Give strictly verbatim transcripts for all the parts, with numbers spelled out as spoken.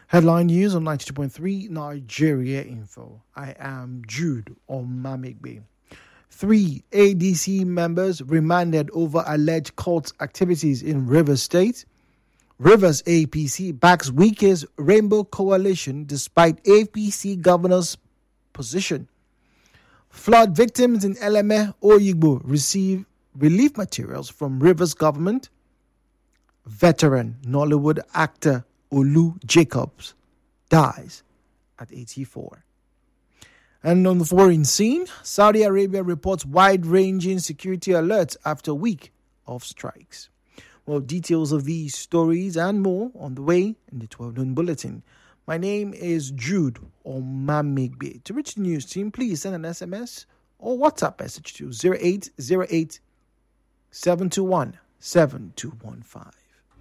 Headline news on ninety-two point three Nigeria Info. I am Jude Omamigbe. Three A D C members remanded over alleged cult activities in Rivers State. Rivers A P C backs weakest Rainbow Coalition despite A P C governor's position. Flood victims in Eleme Oyigbo receive relief materials from Rivers government. Veteran Nollywood actor Olu Jacobs dies at eighty-four. And on the foreign scene, Saudi Arabia reports wide-ranging security alerts after a week of strikes. Well, details of these stories and more on the way in the twelve noon bulletin. My name is Jude Omamigbe. To reach the news team, please send an S M S or WhatsApp message to zero eight zero eight, seven two one, seven two one five.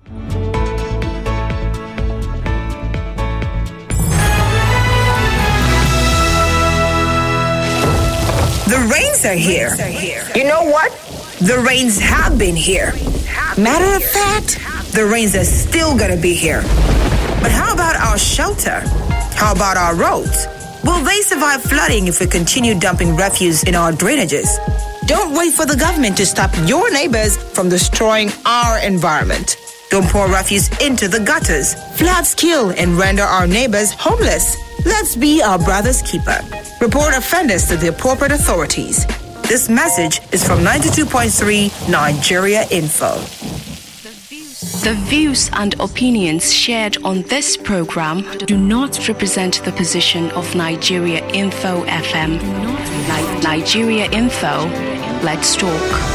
The rains are here. You know what? The rains have been here. Matter of fact, the rains are still going to be here. But how about our shelter? How about our roads? Will they survive flooding if we continue dumping refuse in our drainages? Don't wait for the government to stop your neighbors from destroying our environment. Don't pour refuse into the gutters. Floods kill and render our neighbors homeless. Let's be our brother's keeper. Report offenders to the appropriate authorities. This message is from ninety-two point three Nigeria Info. The views and opinions shared on this program do not represent the position of Nigeria Info F M. Ni- Nigeria Info, let's talk.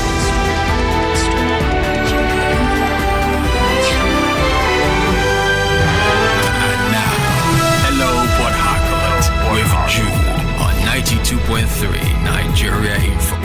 ninety-two point three Nigeria Info.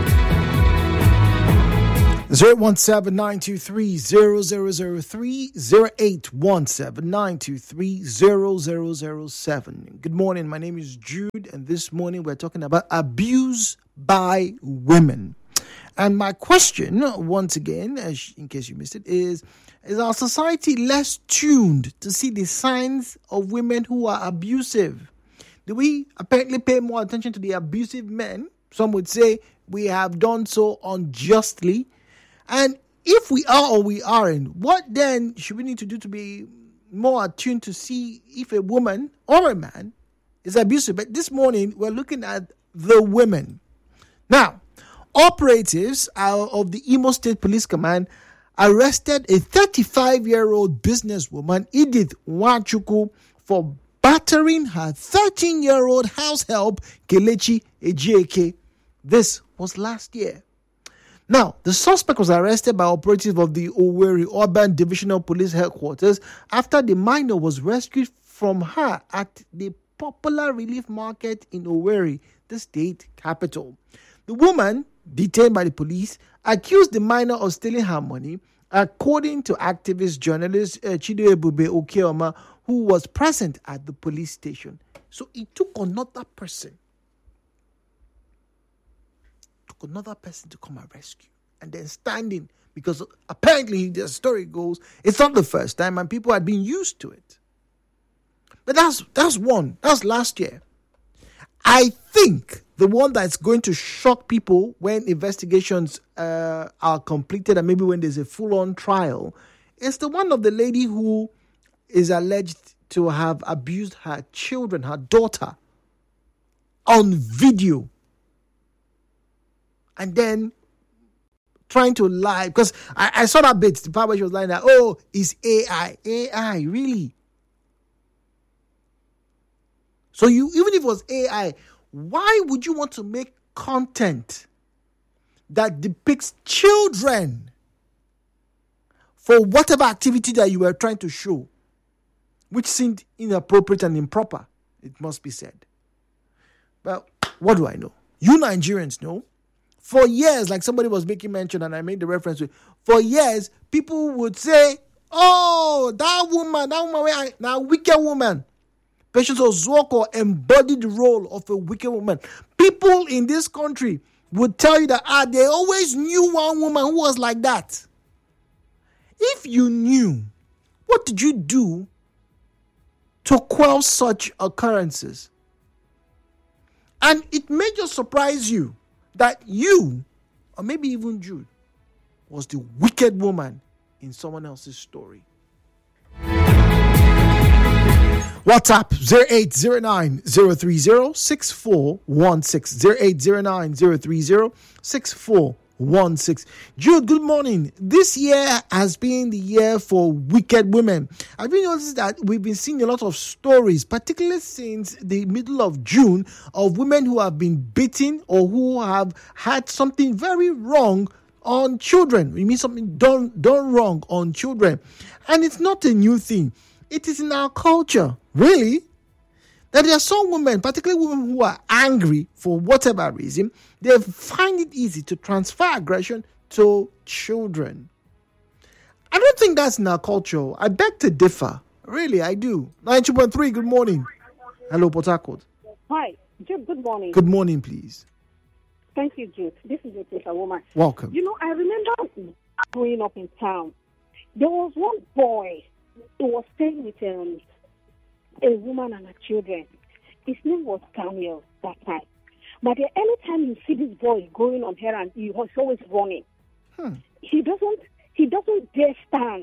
zero one seven nine two three zero zero zero three, zero eight one seven nine two three zero zero zero seven. Good morning, my name is Jude, and this morning we're talking about abuse by women. And my question, once again, as in case you missed it, is, is our society less tuned to see the signs of women who are abusive? Do we apparently pay more attention to the abusive men? Some would say we have done so unjustly. And if we are or we aren't, what then should we need to do to be more attuned to see if a woman or a man is abusive? But this morning, we're looking at the women. Now, operatives of the Imo State Police Command arrested a thirty-five-year-old businesswoman, Edith Nwachukwu, for battering her thirteen-year-old house help, Kelechi Ejike. This was last year. Now, the suspect was arrested by operatives of the Owerri Urban Divisional Police Headquarters after the minor was rescued from her at the Popular Relief Market in Owerri, the state capital. The woman, detained by the police, accused the minor of stealing her money, according to activist journalist uh, Chidiebube Okeoma, who was present at the police station. So it took another person, took another person to come and rescue. And then standing, because apparently the story goes, it's not the first time and people had been used to it. But that's that's one. That's last year. I think the one that's going to shock people when investigations uh, are completed and maybe when there's a full-on trial is the one of the lady who is alleged to have abused her children, her daughter, on video. And then trying to lie. Because I, I saw that bit, the part where she was lying that, oh, it's A I. A I, really? So you, even if it was A I, why would you want to make content that depicts children for whatever activity that you were trying to show, which seemed inappropriate and improper, it must be said? Well, what do I know? You Nigerians know. For years, like somebody was making mention, and I made the reference to it, for years, people would say, oh, that woman, that woman, now wicked woman. Patience Ozuoko embodied the role of a wicked woman. People in this country would tell you that ah, they always knew one woman who was like that. If you knew, what did you do to quell such occurrences. And it may just surprise you that you, or maybe even Jude, was the wicked woman in someone else's story. WhatsApp zero eight zero nine zero three zero six four one six. zero eight zero nine zero three zero six four one six. Jude, good morning. This year has been the year for wicked women. Have you noticed that we've been seeing a lot of stories, particularly since the middle of June, of women who have been beaten or who have had something very wrong on children. We mean something done, done wrong on children. And it's not a new thing. It is in our culture, really, that there are some women, particularly women who are angry for whatever reason, they find it easy to transfer aggression to children. I don't think that's in our culture. I beg to differ. Really, I do. ninety-two point three, good morning. Hello, Port Harcourt. Hi, Jude, good morning. Good morning, please. Thank you, Jude. This is a woman. Welcome. You know, I remember growing up in town. There was one boy who was staying with um, a woman and her children. His name was Daniel that time. But anytime you see this boy going on errands, he was always running. Hmm. He doesn't he doesn't dare stand.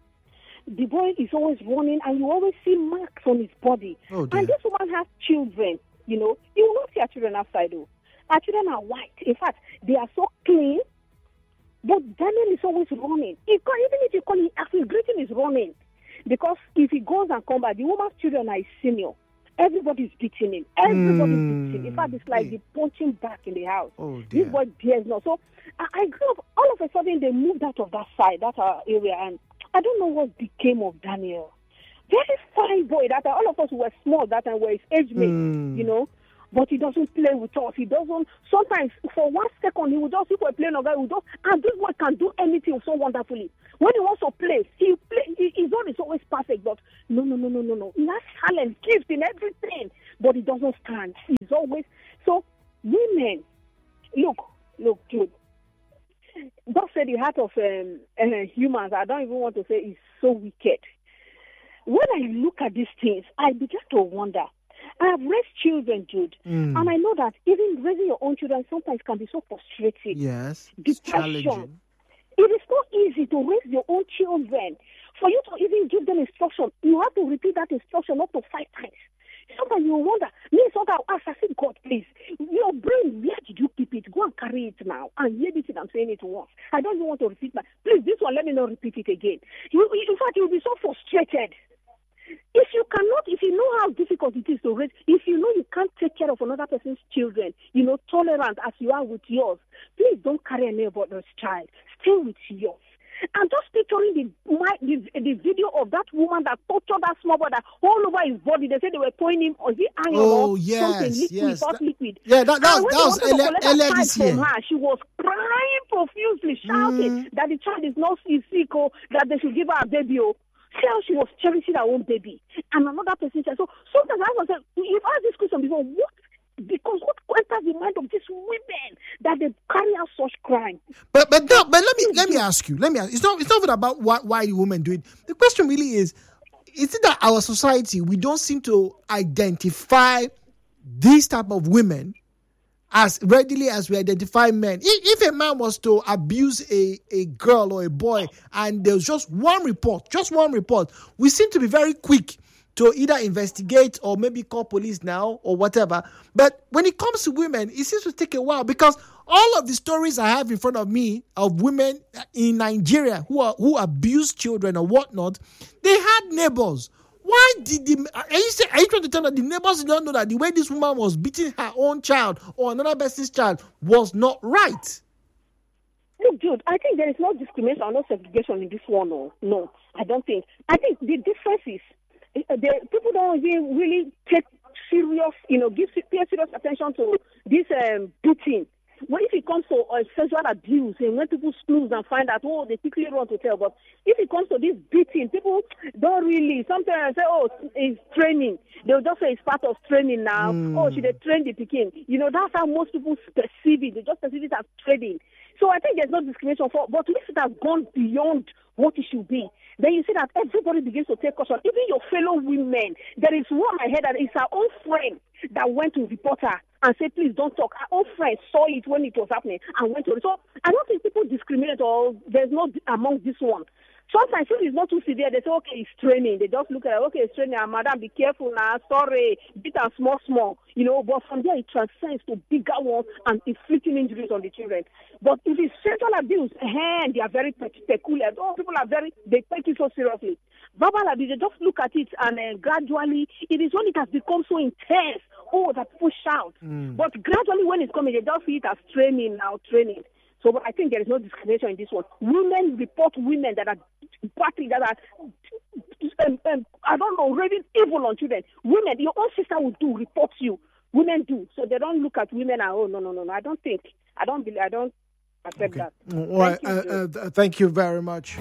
The boy is always running, and you always see marks on his body. Oh, dear. And this woman has children, you know. You will not see her children outside, though. Her children are white. In fact, they are so clean. But Daniel is always running. He call, even if you call him, as he's greeting, he's running. Because if he goes and comes back, the woman's children are his senior. Everybody's beating him. Everybody's mm. beating him. In fact, it's like yeah. the punching back in the house. Oh, dear. This boy dares not. So I, I grew up, all of a sudden they moved out of that side, that uh, area, and I don't know what became of Daniel. Very fine boy. That all of us were small that time, were his age mates, mm. you know. But he doesn't play with us. He doesn't. Sometimes, for one second, he will just, if we're playing a guy, he will just, and this boy can do anything so wonderfully. When he wants to play, he play. He, his own is always perfect. But no, no, no, no, no, no. He has talent, gift in everything, but he doesn't stand. He's always so. Women, look, look, Jude. God said the heart of um, uh, humans, I don't even want to say, is so wicked. When I look at these things, I begin to wonder. I have raised children, Jude, mm. and I know that even raising your own children sometimes can be so frustrating. Yes, it's challenging. It is not easy to raise your own children. For you to even give them instruction, you have to repeat that instruction up to five times. Sometimes you wonder, me, sometimes I ask, I say, God, please, your brain, where did you keep it? Go and carry it now. And hear this, I'm saying it once. I don't even want to repeat that. Please, this one, let me not repeat it again. You, in fact, you'll be so frustrated. If you cannot, if you know how difficult it is to raise, if you know you can't take care of another person's children, you know, tolerant as you are with yours, please don't carry anybody's child. Stay with yours. I'm just picturing the, my, the the video of that woman that tortured that small boy that all over his body. They said they were pouring him, or the iron oh, or yes, something, liquid, yes. hot liquid. Yeah, that, that, that was earlier, earlier this year. From her, she was crying profusely, shouting mm. that the child is not is sick, or that they should give her a baby. Oh. See how she was cherishing her own baby. And another person said, so sometimes I was like, you've asked this question before, what? Because what enters the mind of these women that they carry out such crime? But but no, but let me let me ask you. Let me ask. It's not it's not even about why why the women do it. The question really is: is it that our society, we don't seem to identify these type of women as readily as we identify men? If, if a man was to abuse a, a girl or a boy, and there's just one report, just one report, we seem to be very quick to either investigate or maybe call police now or whatever. But when it comes to women, it seems to take a while, because all of the stories I have in front of me of women in Nigeria who are who abuse children or whatnot, they had neighbors. Why did the are you, say, are you trying to tell that the neighbors did not know that the way this woman was beating her own child or another person's child was not right? Look, Jude, I think there is no discrimination or no segregation in this one. No, no, I don't think. I think the difference is the people don't even really take serious, you know, give pay serious attention to this um, beating. Well, if it comes to uh, sexual abuse, and when people snooze and find out, oh, they quickly run to tell. But if it comes to this beating, people don't really, sometimes say, oh, it's training. They'll just say it's part of training now. Mm. Oh, should they train the Peking? You know, that's how most people perceive it. They just perceive it as training. So I think there's no discrimination for, but if it has gone beyond what it should be, then you see that everybody begins to take caution. Even your fellow women, there is one I heard that it's her own friend that went to report her and said, please don't talk. Her own friend saw it when it was happening and went to it. So I don't think people discriminate, or there's no among this one. Sometimes if it's not too severe, they say, okay, it's training. They just look at it, okay, it's training. And madam, be careful now. Sorry, bit and small, small. You know, but from there, it transcends to bigger ones and inflicting injuries on the children. But if it's sexual abuse, and they are very peculiar. Those people are very, they take it so seriously. Verbal abuse, they just look at it and uh, gradually, it is when it has become so intense, oh, that people shout. Mm. But gradually, when it's coming, they just see it as training now, training. So but I think there is no discrimination in this one. Women report women that are batting, that are, um, um, I don't know, raising evil on children. Women, your own sister will do, report you. Women do. So they don't look at women and, oh, no, no, no, no. I don't think, I don't believe, I don't accept okay. that. All right. Thank you, uh, uh, thank you very much.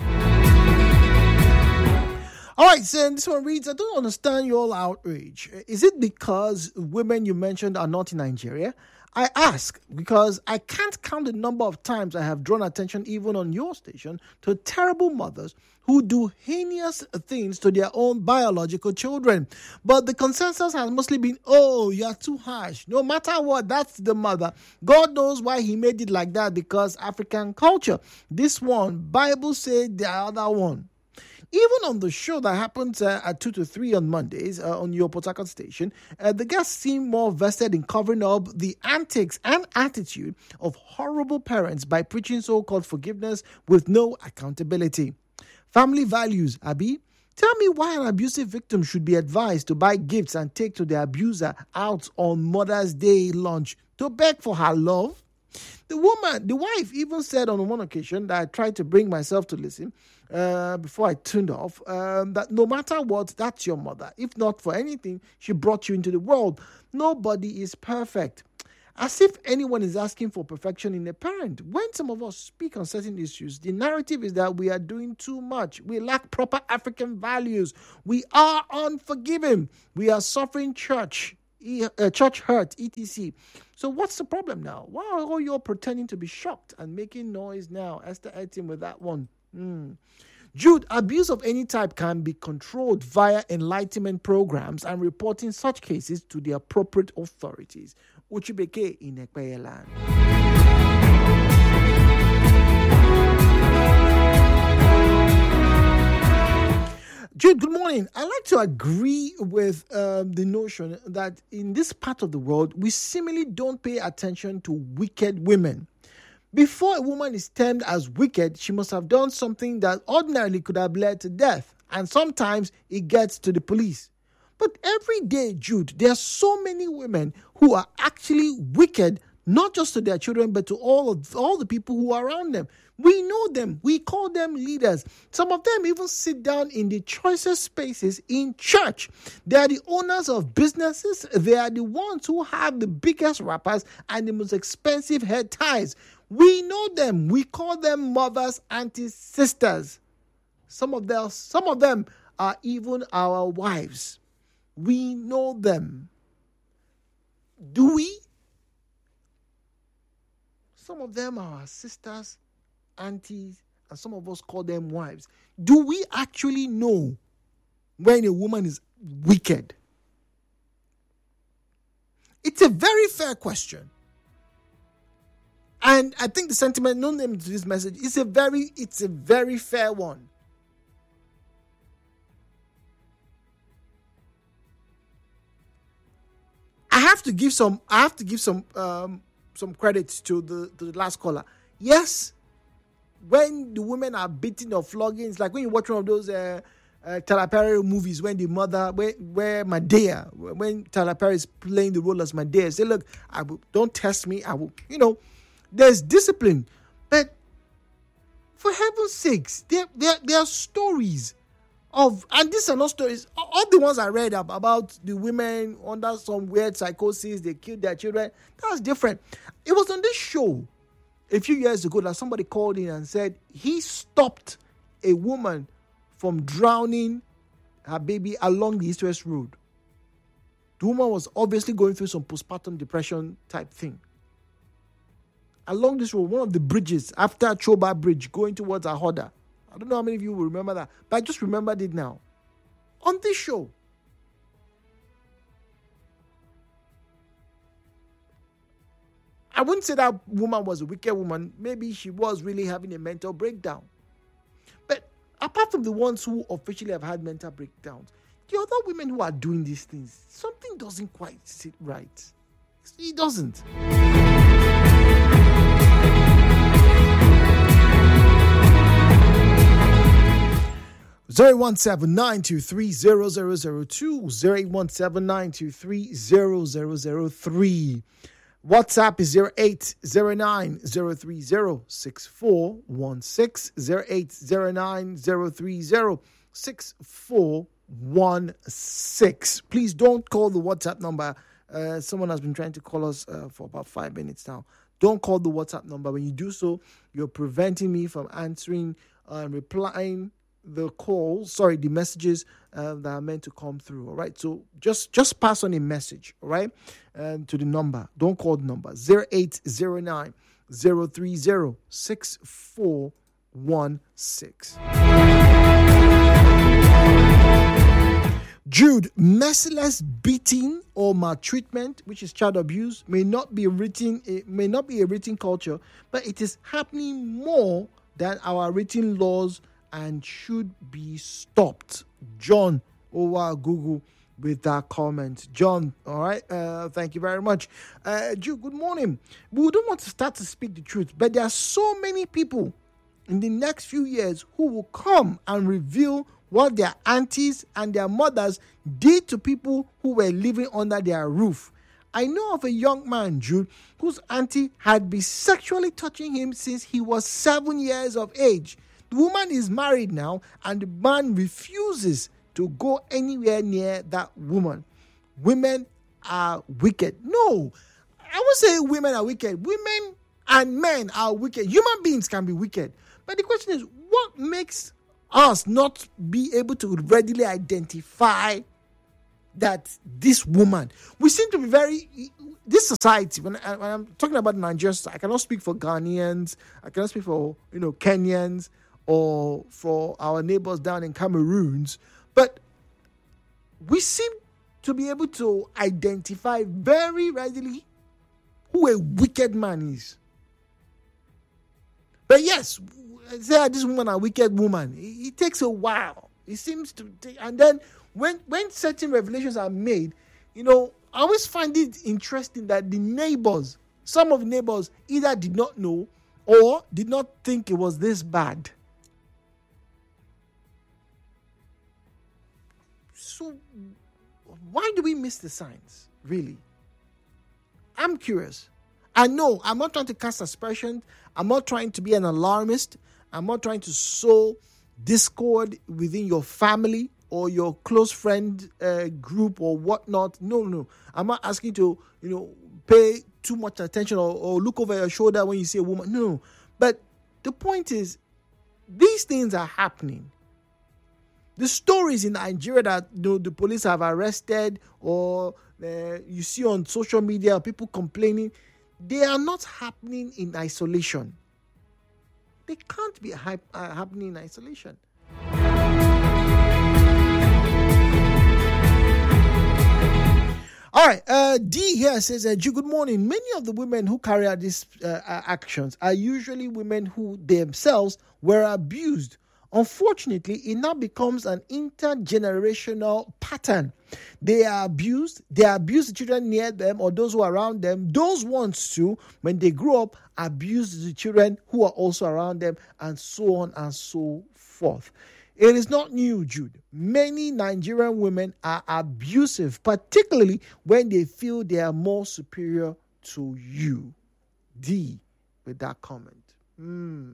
All right, so this one reads, I don't understand your outrage. Is it because women you mentioned are not in Nigeria? I ask because I can't count the number of times I have drawn attention, even on your station, to terrible mothers who do heinous things to their own biological children. But the consensus has mostly been, oh, you're too harsh. No matter what, that's the mother. God knows why he made it like that, because African culture. This one, Bible said the other one. Even on the show that happens uh, at two to three on Mondays uh, on your Port Harcourt station, uh, the guests seem more vested in covering up the antics and attitude of horrible parents by preaching so-called forgiveness with no accountability. Family values, Abi. Tell me why an abusive victim should be advised to buy gifts and take to the abuser out on Mother's Day lunch to beg for her love. The woman, the wife even said on one occasion that I tried to bring myself to listen uh, before I tuned off, um, that no matter what, that's your mother. If not for anything, she brought you into the world. Nobody is perfect. As if anyone is asking for perfection in a parent. When some of us speak on certain issues, the narrative is that we are doing too much. We lack proper African values. We are unforgiving. We are suffering church. Uh, church hurt, et cetera. So what's the problem now? Why are all you all pretending to be shocked and making noise now? Esther Etim with that one. Mm. Jude, abuse of any type can be controlled via enlightenment programs and reporting such cases to the appropriate authorities. Uchibeke in Ekpeyeland. Jude, good morning. I'd like to agree with um, the notion that in this part of the world, we seemingly don't pay attention to wicked women. Before a woman is termed as wicked, she must have done something that ordinarily could have led to death. And sometimes it gets to the police. But every day, Jude, there are so many women who are actually wicked, not just to their children, but to all of all the people who are around them. We know them. We call them leaders. Some of them even sit down in the choicest spaces in church. They are the owners of businesses. They are the ones who have the biggest wrappers and the most expensive head ties. We know them. We call them mothers, aunties, sisters. Some of them, some of them are even our wives. We know them. Do we? Some of them are our sisters, aunties, and some of us call them wives. Do we actually know when a woman is wicked? It's a very fair question. And I think the sentiment, no name to this message, is a very, it's a very fair one. I have to give some, I have to give some, um, some credit to the to the last caller. Yes, when the women are beating or flogging, it's like when you watch one of those uh, uh, Tyler Perry movies when the mother, where, where Madea, when Tyler Perry is playing the role as Madea, say, look, I will, don't test me. I will, you know, there's discipline. But for heaven's sakes, there, there, there are stories of, and these are not stories, all the ones I read about, about the women under some weird psychosis, they killed their children, that's different. It was on this show a few years ago that somebody called in and said he stopped a woman from drowning her baby along the East-West Road. The woman was obviously going through some postpartum depression type thing. along this road, one of the bridges after Choba Bridge going towards Ahoda. I don't know how many of you will remember that, but I just remembered it now. On this show. I wouldn't say that woman was a wicked woman. Maybe she was really having a mental breakdown. But apart from the ones who officially have had mental breakdowns, the other women who are doing these things, something doesn't quite sit right. It doesn't. zero one seven nine two three zero zero zero two, zero eight one seven nine two three zero zero zero three. WhatsApp is zero eight zero nine zero three zero six four one six, zero eight zero nine zero three zero six four one six. Please don't call the WhatsApp number. Uh, someone has been trying to call us uh, for about five minutes now. Don't call the WhatsApp number. When you do so, you're preventing me from answering and uh, replying the calls, sorry, the messages uh, that are meant to come through. All right, so just just pass on a message, all right, um, to the number. Don't call the number zero eight zero nine zero three zero six four one six. Jude, merciless beating or maltreatment, which is child abuse, may not be written. It may not be a written culture, but it is happening more than our written laws and should be stopped. John over Google with that comment. John, all right, uh, thank you very much. Uh, Jude, good morning. We don't want to start to speak the truth, but there are so many people in the next few years who will come and reveal what their aunties and their mothers did to people who were living under their roof. I know of a young man, Jude, whose auntie had been sexually touching him since he was seven years of age. The woman is married now, and the man refuses to go anywhere near that woman. Women are wicked. No, I won't say women are wicked. Women and men are wicked. Human beings can be wicked. But the question is, what makes us not be able to readily identify that this woman? We seem to be very, this society, when, I, when I'm talking about Nigeria, I cannot speak for Ghanaians, I cannot speak for, you know, Kenyans, or for our neighbors down in Cameroons, but we seem to be able to identify very readily who a wicked man is. But yes, say this woman a wicked woman. It, it takes a while. It seems to take, and then when when certain revelations are made, you know, I always find it interesting that the neighbors, some of the neighbors either did not know or did not think it was this bad. So why do we miss the signs, really? I'm curious. I know I'm not trying to cast aspersions. I'm not trying to be an alarmist. I'm not trying to sow discord within your family or your close friend uh, group or whatnot. No, no. I'm not asking to, you know, pay too much attention or, or look over your shoulder when you see a woman. No. But the point is, these things are happening. The stories in Nigeria that, you know, the police have arrested or uh, you see on social media people complaining, they are not happening in isolation. They can't be hype, uh, happening in isolation. All right, uh, D here says, uh, good morning. Many of the women who carry out these uh, actions are usually women who themselves were abused. Unfortunately, it now becomes an intergenerational pattern. They are abused, they abuse the children near them or those who are around them. Those ones too, when they grow up, abuse the children who are also around them, and so on and so forth. It is not new, Jude. Many Nigerian women are abusive, particularly when they feel they are more superior to you. D with that comment. Hmm.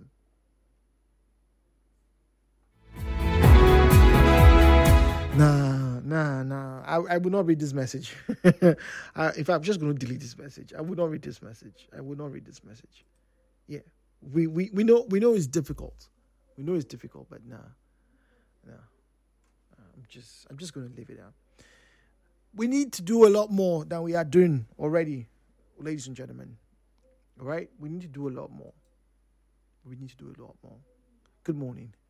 Nah, nah, nah. I, I will not read this message. uh, if I'm just going to delete this message, I will not read this message. I will not read this message. Yeah, we we, we know we know it's difficult. We know it's difficult, but nah, nah. I'm just I'm just going to leave it out. We need to do a lot more than we are doing already, ladies and gentlemen. All right? We need to do a lot more. We need to do a lot more. Good morning.